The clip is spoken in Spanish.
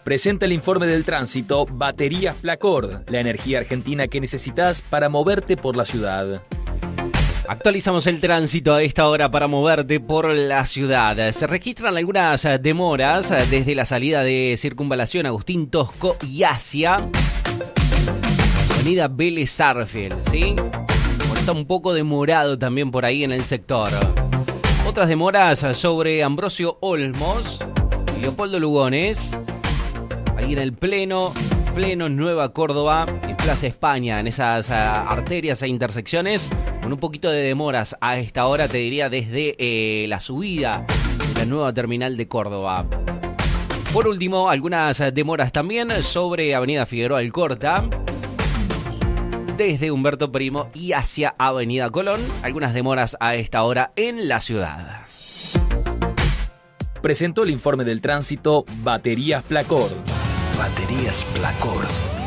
Presenta el informe del tránsito Baterías Placord, la energía argentina que necesitas para moverte por la ciudad. Actualizamos el tránsito a esta hora para moverte por la ciudad. Se registran algunas demoras desde la salida de Circunvalación Agustín Tosco y hacia Avenida Vélez Sarsfield, ¿sí? Está un poco demorado también por ahí en el sector. Otras demoras sobre Ambrosio Olmos y Leopoldo Lugones, ahí en el pleno Nueva Córdoba, en Plaza España, en esas arterias e intersecciones, con un poquito de demoras a esta hora, te diría desde la subida de la nueva terminal de Córdoba. Por último, algunas demoras también sobre Avenida Figueroa Alcorta, desde Humberto Primo y hacia Avenida Colón, algunas demoras a esta hora en la ciudad. Presentó el informe del tránsito Baterías Placord. Baterías Placord.